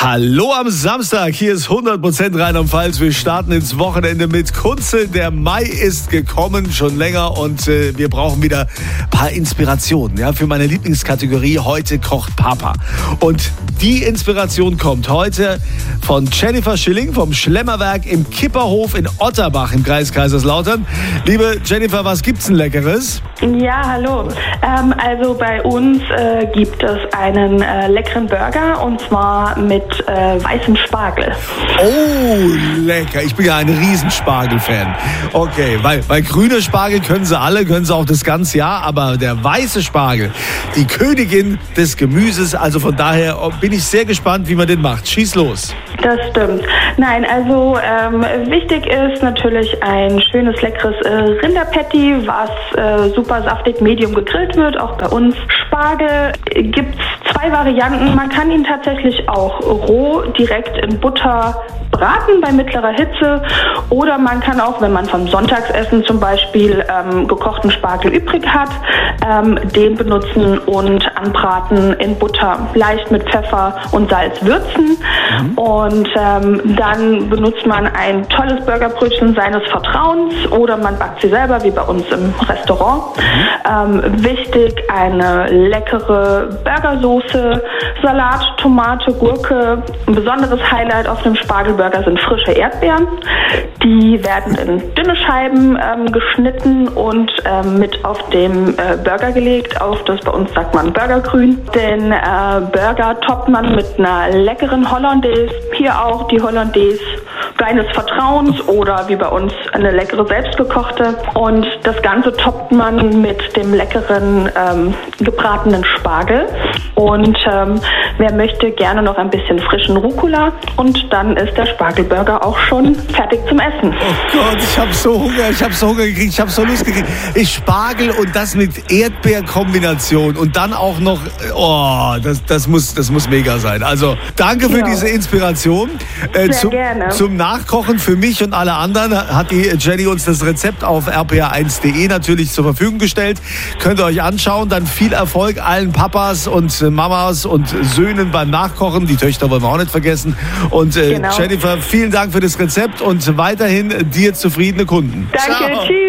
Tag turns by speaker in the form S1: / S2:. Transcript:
S1: Hallo am Samstag, hier ist 100% Rheinland-Pfalz. Wir starten ins Wochenende mit Kunze. Der Mai ist gekommen, schon länger, und wir brauchen wieder ein paar Inspirationen. Ja, für meine Lieblingskategorie Heute kocht Papa. Und die Inspiration kommt heute von Jennifer Schilling vom Schlemmerwerk im Kipperhof in Otterbach im Kreis Kaiserslautern. Liebe Jennifer, was gibt's denn Leckeres?
S2: Ja, hallo. Also bei uns gibt es einen leckeren Burger, und zwar mit weißem Spargel.
S1: Oh, lecker. Ich bin ja ein Riesenspargel-Fan. Okay, weil grüne Spargel können sie alle, können sie auch das ganze Jahr, aber der weiße Spargel, die Königin des Gemüses, also von daher bin ich sehr gespannt, wie man den macht. Schieß los.
S2: Das stimmt. Nein, also wichtig ist natürlich ein schönes, leckeres Rinderpatty, was super saftig medium gegrillt wird, auch bei uns. Spargel gibt's zwei Varianten. Man kann ihn tatsächlich auch roh direkt in Butter braten bei mittlerer Hitze, oder man kann auch, wenn man vom Sonntagsessen zum Beispiel gekochten Spargel übrig hat, den benutzen und anbraten in Butter, leicht mit Pfeffer und Salz würzen. Und dann benutzt man ein tolles Burgerbrötchen seines Vertrauens, oder man backt sie selber, wie bei uns im Restaurant. Wichtig, eine leckere Burgersoße, Salat, Tomate, Gurke. Ein besonderes Highlight auf dem Spargelburger sind frische Erdbeeren. Die werden in dünne Scheiben geschnitten und mit auf dem Burger gelegt. Auf das, bei uns sagt man Burgergrün. Den Burger toppt man mit einer leckeren Hollandaise. Hier auch die Hollandaise deines Vertrauens, oder wie bei uns eine leckere selbstgekochte. Und das Ganze toppt man mit dem leckeren gebratenen Spargel. Und wer möchte, gerne noch ein bisschen frischen Rucola. Und dann ist der Spargelburger auch schon fertig zum Essen.
S1: Oh Gott, ich habe so Hunger gekriegt, ich habe so Lust gekriegt. Spargel und das mit Erdbeerkombination und dann auch noch, das muss mega sein. Also danke für diese Inspiration.
S2: Sehr gerne.
S1: Zum Nachkochen für mich und alle anderen hat die Jenny uns das Rezept auf rpa1.de natürlich zur Verfügung gestellt. Könnt ihr euch anschauen. Dann viel Erfolg allen Papas und Mamas und Söhnen beim Nachkochen. Die Töchter wollen wir auch nicht vergessen. Und
S2: Genau.
S1: Jennifer, vielen Dank für das Rezept und weiterhin dir zufriedene Kunden.
S2: Danke,
S1: Ciao.
S2: tschüss.